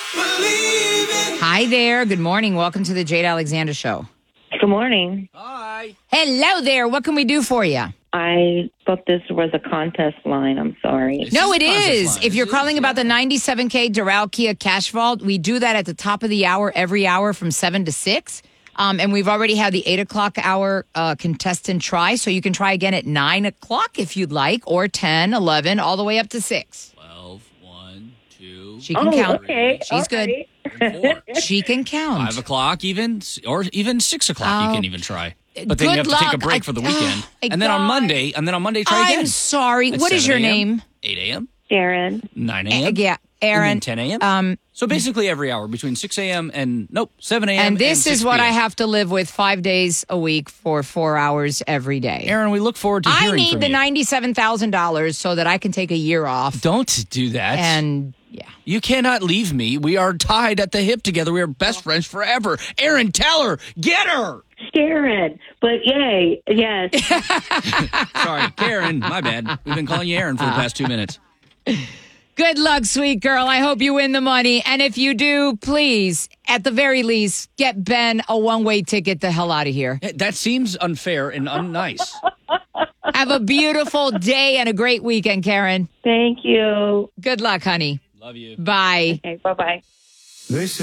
Hi there. Good morning. Welcome to the Jade Alexander Show. Good morning. Hi. Hello there. What can we do for you? I thought this was a contest line. I'm sorry. No, it contest is. line. If you're It calling is, about the yeah. 97K Doral Kia Cash Vault, we do that at the top of the hour, every hour from 7 to 6. And we've already had the 8 o'clock hour contestant try. So you can try again at 9 o'clock if you'd like, or 10, 11, all the way up to 6. 12, 1, 2, She can count. Okay. She's good. Right. 4. She can count. 5 o'clock even, or even 6 o'clock you can even try. But then Good you have to take a luck. break for the weekend. I and then on got- Monday, try again. I'm sorry. At What is 7 your a.m., name? 8 a.m., Sharon. 9 a.m., Yeah, and Aaron. then 10 a.m. So basically every hour between 6 a.m. and, 7 a.m. And this 6 is what I p.m. have to live with 5 days a week for 4 hours every day. Aaron, we look forward to I hearing need from the you. $97,000 so that I can take a year off. Don't do that. And yeah. You cannot leave me. We are tied at the hip together. We are best friends forever. Aaron, tell her. Get her. Sharon. But yay. Yes. Sorry, Karen. My bad. We've been calling you Aaron for the past 2 minutes. Good luck, sweet girl. I hope you win the money. And if you do, please, at the very least, get Ben a one-way ticket the hell out of here. That seems unfair and unnice. Have a beautiful day and a great weekend, Karen. Thank you. Good luck, honey. Love you. Bye. Okay. Bye-bye.